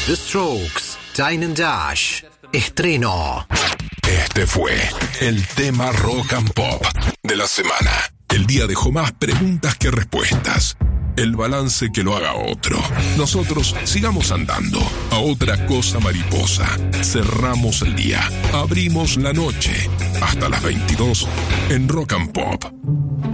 The Strokes, Dine and Dash. Estreno. Este fue el tema Rock and Pop de la semana. El día dejó más preguntas que respuestas. El balance que lo haga otro. Nosotros sigamos andando. A otra cosa mariposa. Cerramos el día. Abrimos la noche. Hasta las 22 en Rock and Pop.